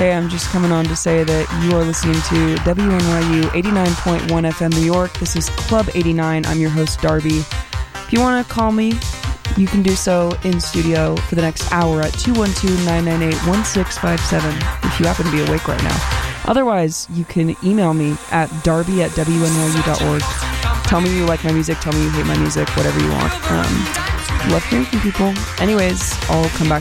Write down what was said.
Hey, I'm just coming on to say that you are listening to WNYU 89.1 FM New York. This is Club 89. I'm your host, Darby. If you want to call me, you can do so in studio for the next hour at 212-998-1657 if you happen to be awake right now. Otherwise, you can email me at darby@wnyu.org. Tell me you like my music, tell me you hate my music, whatever you want. Love hearing from people. Anyways, I'll come back